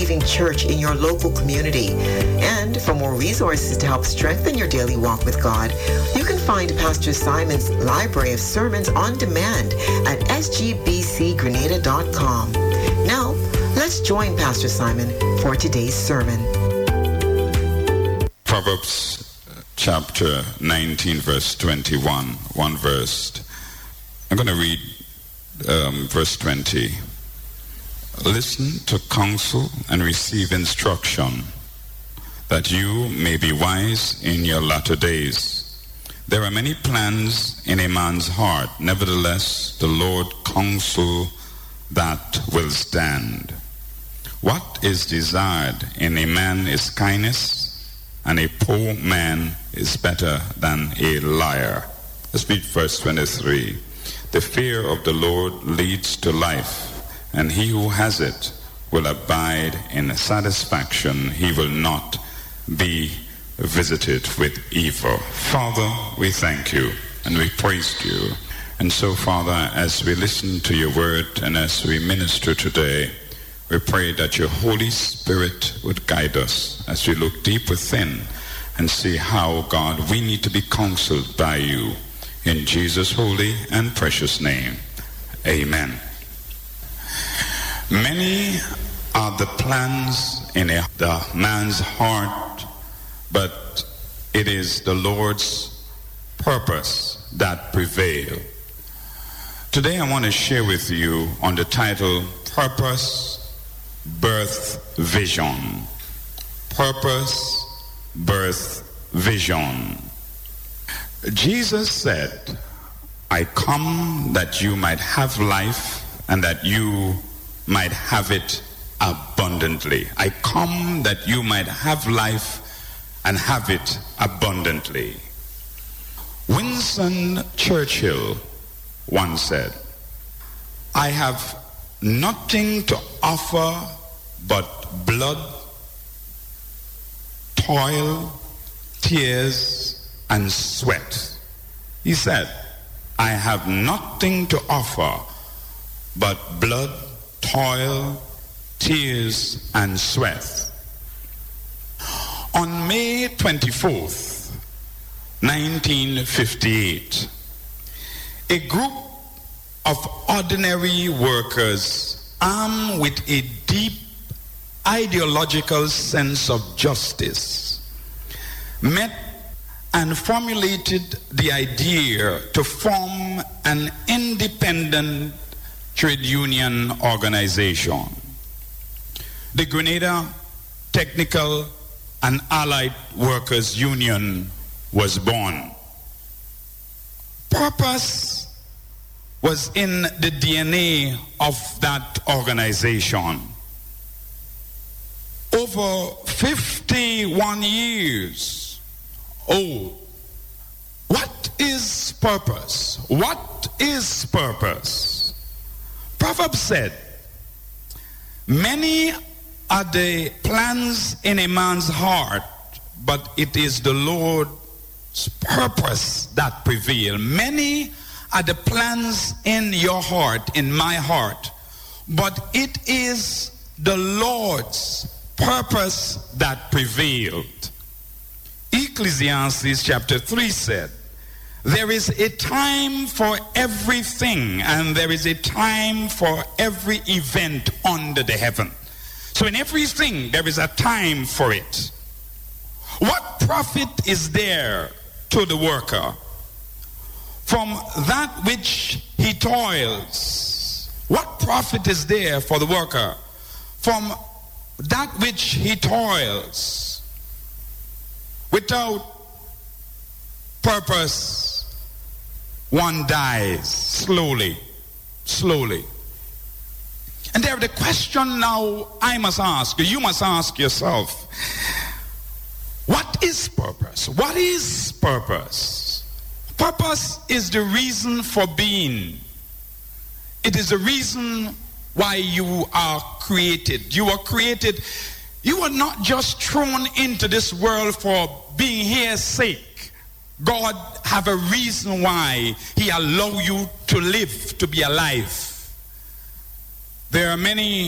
life-giving church in your local community. And for more resources to help strengthen your daily walk with God, you can find Pastor Simon's library of sermons on demand at sgbcgrenada.com. Now, let's join Pastor Simon for today's sermon. Proverbs chapter 19, verse 21. One verse. I'm going to read verse 20. Listen to counsel and receive instruction, that you may be wise in your latter days. There are many plans in a man's heart. Nevertheless, the Lord counsel that will stand. What is desired in a man is kindness, and a poor man is better than a liar. Let's read verse 23. The fear of the Lord leads to life, and he who has it will abide in satisfaction. He will not be visited with evil. Father, we thank you and we praise you. And so, Father, as we listen to your word and as we minister today, we pray that your Holy Spirit would guide us as we look deep within and see how, God, we need to be counseled by you. In Jesus' holy and precious name, amen. Many are the plans in the man's heart, but it is the Lord's purpose that prevail. Today I want to share with you on the title, Purpose, Birth, Vision. Purpose, Birth, Vision. Jesus said, I come that you might have life and that you might have it abundantly. I come that you might have life and have it abundantly. Winston Churchill once said, I have nothing to offer but blood, toil, tears, and sweat. He said, I have nothing to offer but blood, toil, tears, and sweat. On May 24th, 1958, a group of ordinary workers armed with a deep ideological sense of justice met and formulated the idea to form an independent trade union organization. The Grenada Technical and Allied Workers Union was born. Purpose was in the DNA of that organization. Over 51 years old. What is purpose? What is purpose? Proverbs said, many are the plans in a man's heart, but it is the Lord's purpose that prevail. Many are the plans in your heart, in my heart, but it is the Lord's purpose that prevailed. Ecclesiastes chapter 3 said, there is a time for everything, and there is a time for every event under the heaven. So in everything, there is a time for it. What profit is there to the worker from that which he toils? What profit is there for the worker from that which he toils? Without purpose, one dies slowly. And there the question now I must ask, you must ask yourself, what is purpose? What is purpose? Purpose is the reason for being. It is the reason why you are created. You are created. You are not just thrown into this world for being here's sake. God have a reason why he allow you to live, to be alive. There are many